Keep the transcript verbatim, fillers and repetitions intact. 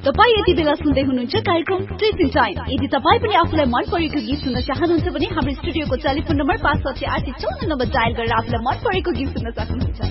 तपाईँ यति बेला सुन्दै हुनुहुन्छ कार्यक्रम टेस्टिङ टाइम। यदि तपाईँ पनि आफूलाई मन परेको गीत सुन्न चाहनुहुन्छ भने हाम्रो स्टुडियोको टेलिफोन नम्बर पाँच साठी आठ चौन्न नम्बर डायल गरेर आफूलाई मन परेको गीत सुन्न सक्नुहुन्छ।